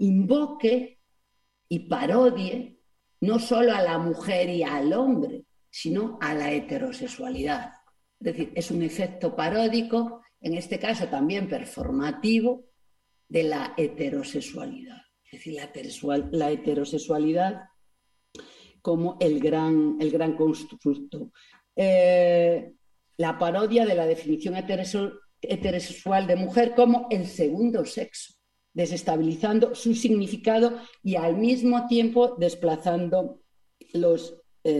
invoque y parodie no solo a la mujer y al hombre, sino a la heterosexualidad. Es decir, es un efecto paródico, en este caso también performativo, de la heterosexualidad. Es decir, la heterosexualidad como el gran constructo. La parodia de la definición heterosexual de mujer como el segundo sexo, desestabilizando su significado y al mismo tiempo desplazando los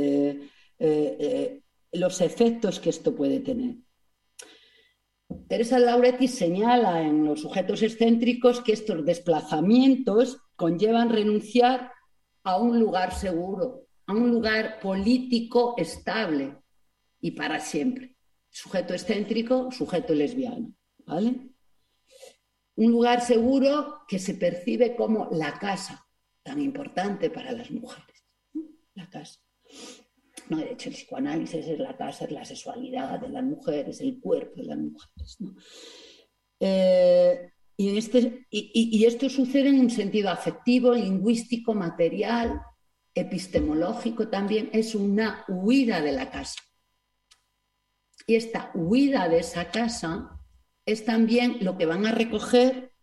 efectos que esto puede tener. Teresa Lauretis señala en Los sujetos excéntricos que estos desplazamientos conllevan renunciar a un lugar seguro, a un lugar político estable y para siempre. Sujeto excéntrico, sujeto lesbiano, ¿vale? Un lugar seguro que se percibe como la casa, tan importante para las mujeres, ¿no? La casa. No, de hecho, el psicoanálisis es la casa, es la sexualidad de las mujeres, el cuerpo de las mujeres, ¿no? Y esto sucede en un sentido afectivo, lingüístico, material, epistemológico también. Es una huida de la casa. Y esta huida de esa casa es también lo que van a recoger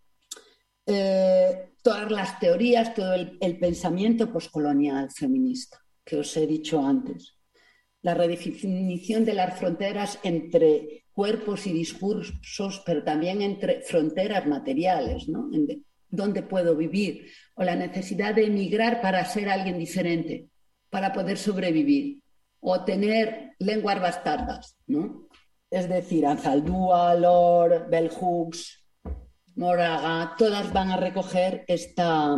todas las teorías, todo el pensamiento poscolonial feminista que os he dicho antes. La redefinición de las fronteras entre cuerpos y discursos, pero también entre fronteras materiales, ¿no? ¿Dónde puedo vivir? O la necesidad de emigrar para ser alguien diferente, para poder sobrevivir, o tener lenguas bastardas, ¿no? Es decir, Anzaldúa, Lord, Bell Hooks, Moraga, todas van a recoger esta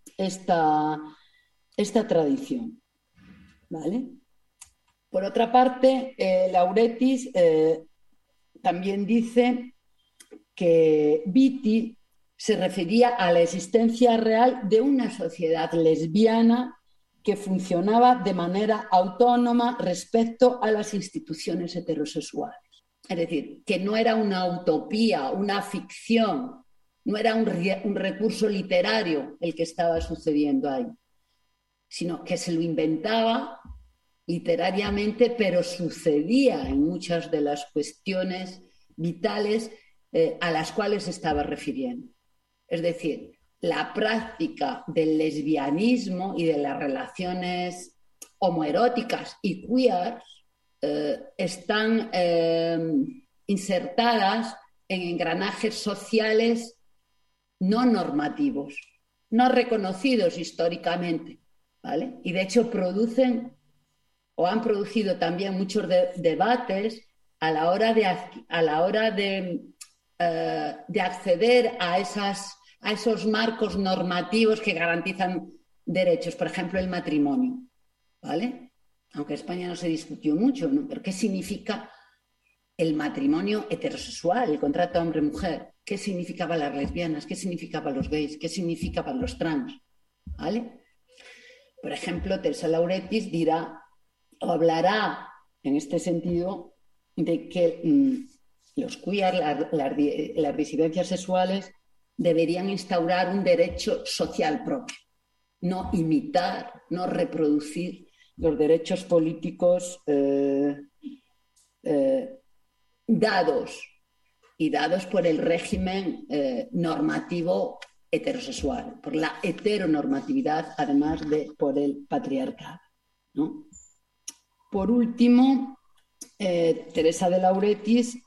tradición, ¿vale? Por otra parte, Lauretis también dice que Beatty se refería a la existencia real de una sociedad lesbiana que funcionaba de manera autónoma respecto a las instituciones heterosexuales. Es decir, que no era una utopía, una ficción, no era un recurso literario el que estaba sucediendo ahí, sino que se lo inventaba literariamente, pero sucedía en muchas de las cuestiones vitales a las cuales se estaba refiriendo. Es decir, la práctica del lesbianismo y de las relaciones homoeróticas y queer están insertadas en engranajes sociales no normativos, no reconocidos históricamente, ¿vale? Y de hecho producen o han producido también muchos debates a la hora de acceder a esos marcos normativos que garantizan derechos, por ejemplo, el matrimonio, ¿vale? Aunque en España no se discutió mucho, ¿no? Pero ¿qué significa el matrimonio heterosexual, el contrato hombre-mujer? ¿Qué significa para las lesbianas? ¿Qué significa para los gays? ¿Qué significa para los trans? ¿Vale? Por ejemplo, Teresa Lauretis dirá o hablará en este sentido de que los queer, las disidencias sexuales, deberían instaurar un derecho social propio, no imitar, no reproducir los derechos políticos dados por el régimen normativo heterosexual, por la heteronormatividad, además de por el patriarcado, ¿no? Por último, Teresa de Lauretis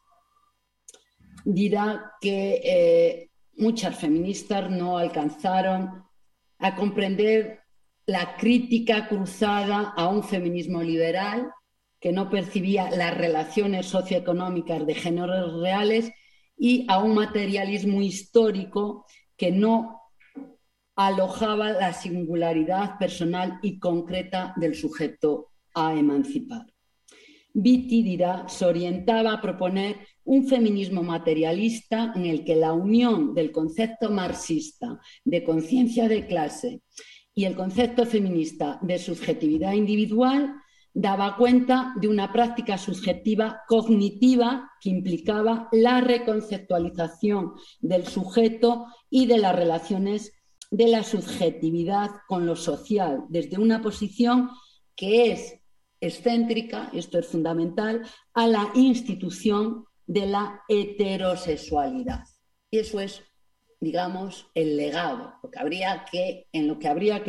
dirá que muchas feministas no alcanzaron a comprender la crítica cruzada a un feminismo liberal que no percibía las relaciones socioeconómicas de géneros reales y a un materialismo histórico que no alojaba la singularidad personal y concreta del sujeto a emancipar. Beatty dirá, se orientaba a proponer un feminismo materialista en el que la unión del concepto marxista de conciencia de clase y el concepto feminista de subjetividad individual daba cuenta de una práctica subjetiva cognitiva que implicaba la reconceptualización del sujeto y de las relaciones de la subjetividad con lo social, desde una posición que es excéntrica, esto es fundamental, a la institución de la heterosexualidad. Y eso es, digamos, el legado, lo que habría que, en lo que habría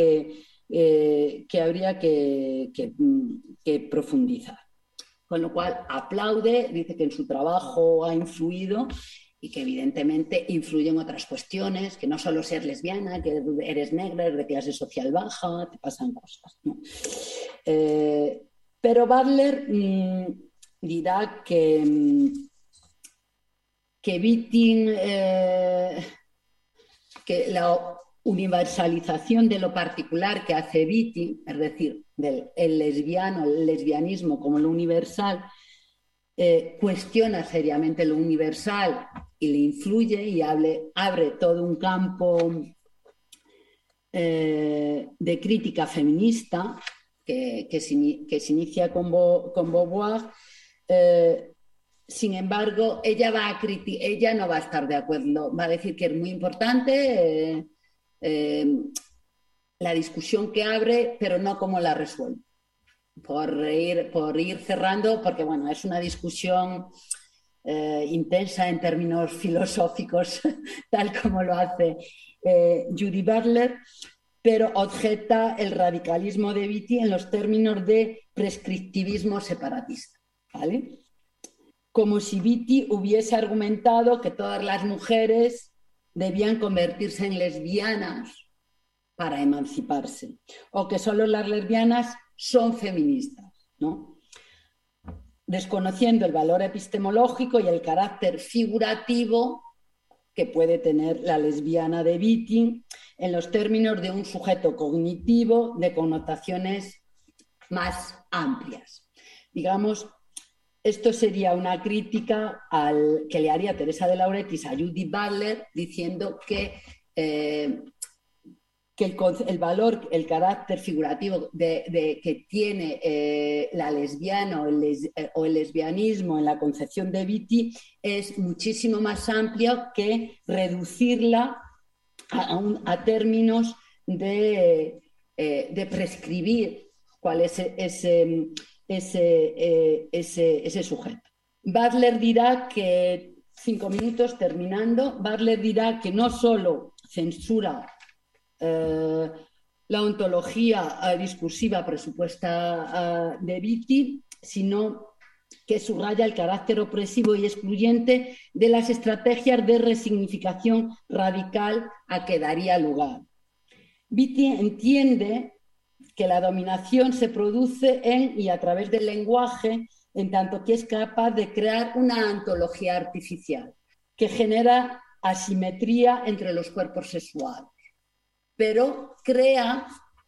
que profundizar. Con lo cual aplaude, dice que en su trabajo ha influido y que evidentemente influyen otras cuestiones, que no solo ser lesbiana, que eres negra, eres de clase social baja, te pasan cosas, ¿no? Pero Butler dirá que Wittig, que la universalización de lo particular que hace Wittig, es decir, el lesbianismo como lo universal, cuestiona seriamente lo universal y le influye y abre todo un campo de crítica feminista que se inicia con Beauvoir. Sin embargo, ella no va a estar de acuerdo, va a decir que es muy importante la discusión que abre, pero no cómo la resuelve. Por ir cerrando, porque bueno, es una discusión intensa en términos filosóficos, tal como lo hace Judy Butler, pero objeta el radicalismo de Wittig en los términos de prescriptivismo separatista, ¿vale? Como si Wittig hubiese argumentado que todas las mujeres debían convertirse en lesbianas para emanciparse, o que solo las lesbianas son feministas, ¿no? Desconociendo el valor epistemológico y el carácter figurativo que puede tener la lesbiana de Wittig en los términos de un sujeto cognitivo de connotaciones más amplias. Digamos, esto sería una crítica que le haría Teresa de Lauretis a Judy Butler, diciendo que el valor, el carácter figurativo que tiene la lesbiana o el lesbianismo en la concepción de Wittig es muchísimo más amplio que reducirla a términos de prescribir cuál es ese sujeto. Butler dirá que, 5 minutos terminando, Butler dirá que no solo censura la ontología discursiva presupuesta de Wittig, sino que subraya el carácter opresivo y excluyente de las estrategias de resignificación radical a que daría lugar. Wittig entiende que la dominación se produce en y a través del lenguaje, en tanto que es capaz de crear una ontología artificial que genera asimetría entre los cuerpos sexuales, pero crea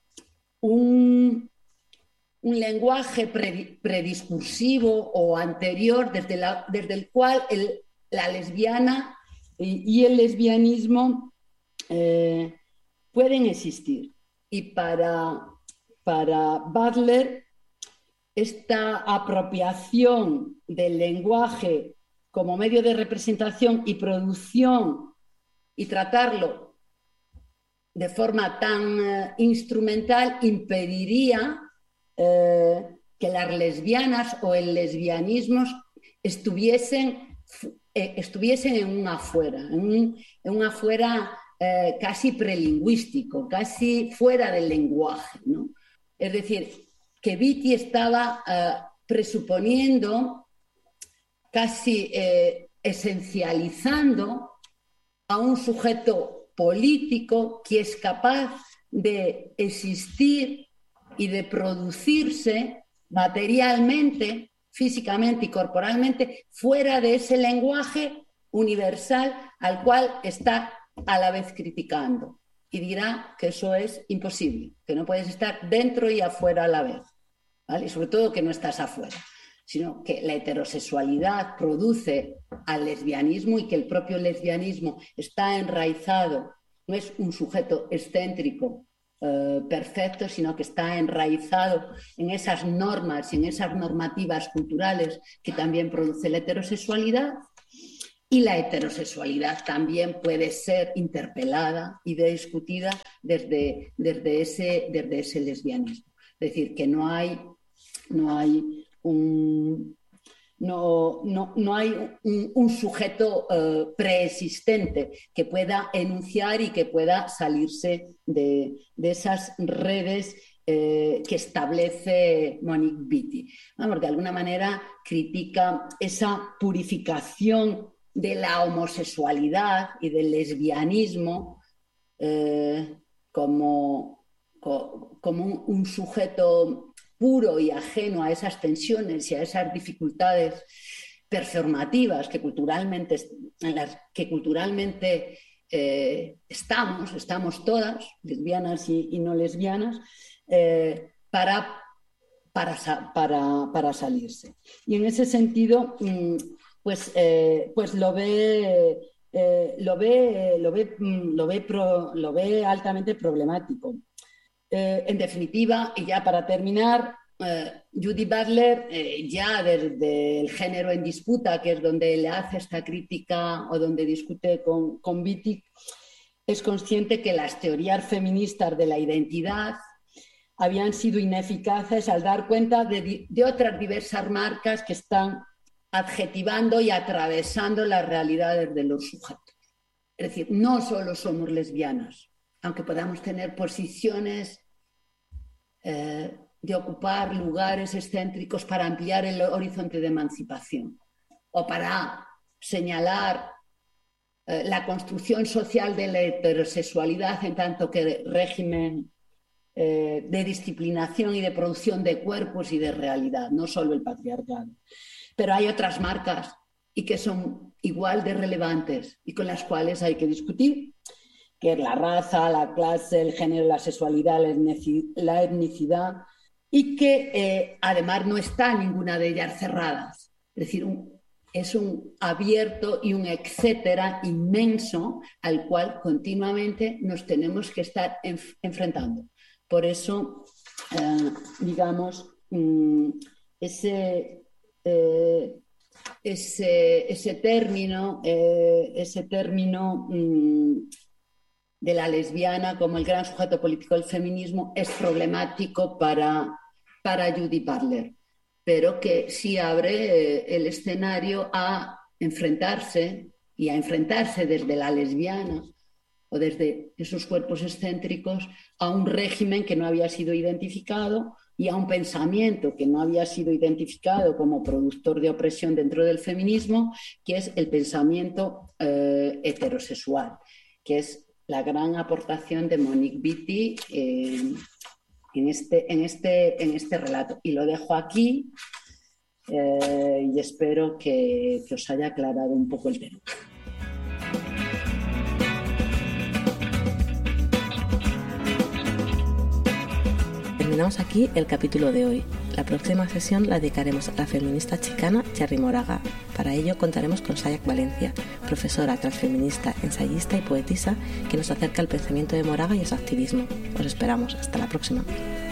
un lenguaje prediscursivo o anterior desde el cual la lesbiana y el lesbianismo pueden existir. Y para Butler, esta apropiación del lenguaje como medio de representación y producción y tratarlo de forma tan instrumental impediría que las lesbianas o el lesbianismo estuviesen en un afuera, en un afuera casi prelingüístico, casi fuera del lenguaje, ¿no? Es decir, que Wittig estaba presuponiendo, casi esencializando a un sujeto político que es capaz de existir y de producirse materialmente, físicamente y corporalmente fuera de ese lenguaje universal al cual está a la vez criticando. Y dirá que eso es imposible, que no puedes estar dentro y afuera a la vez, ¿vale? Y sobre todo que no estás afuera, sino que la heterosexualidad produce al lesbianismo y que el propio lesbianismo está enraizado, no es un sujeto excéntrico perfecto, sino que está enraizado en esas normas y en esas normativas culturales que también produce la heterosexualidad. Y la heterosexualidad también puede ser interpelada y discutida desde ese lesbianismo. Es decir, que no hay un sujeto preexistente que pueda enunciar y que pueda salirse de esas redes que establece Monique Beattie. Vamos, de alguna manera critica esa purificación de la homosexualidad y del lesbianismo como un sujeto puro y ajeno a esas tensiones y a esas dificultades performativas en las que culturalmente estamos todas, lesbianas y no lesbianas, para salirse. Y en ese sentido, pues lo ve altamente problemático. En definitiva, y ya para terminar, Judith Butler, ya desde el género en disputa, que es donde le hace esta crítica o donde discute con Wittig, es consciente que las teorías feministas de la identidad habían sido ineficaces al dar cuenta de otras diversas marcas que están adjetivando y atravesando las realidades de los sujetos. Es decir, no solo somos lesbianas, aunque podamos tener posiciones de ocupar lugares excéntricos para ampliar el horizonte de emancipación o para señalar la construcción social de la heterosexualidad en tanto que régimen de disciplinación y de producción de cuerpos y de realidad, no solo el patriarcado. Pero hay otras marcas y que son igual de relevantes y con las cuales hay que discutir, que es la raza, la clase, el género, la sexualidad, la etnicidad, y que además no está ninguna de ellas cerradas. Es decir, es un abierto y un etcétera inmenso al cual continuamente nos tenemos que estar enfrentando. Por eso, digamos, ese término de la lesbiana como el gran sujeto político del feminismo es problemático para Judith Butler, pero que sí abre el escenario a enfrentarse desde la lesbiana o desde esos cuerpos excéntricos a un régimen que no había sido identificado y a un pensamiento que no había sido identificado como productor de opresión dentro del feminismo, que es el pensamiento heterosexual, que es la gran aportación de Monique Beattie en este relato. Y lo dejo aquí y espero que os haya aclarado un poco el tema. Terminamos aquí el capítulo de hoy. La próxima sesión la dedicaremos a la feminista chicana Cherry Moraga. Para ello contaremos con Sayak Valencia, profesora transfeminista, ensayista y poetisa, que nos acerca al pensamiento de Moraga y a su activismo. Os esperamos. Hasta la próxima.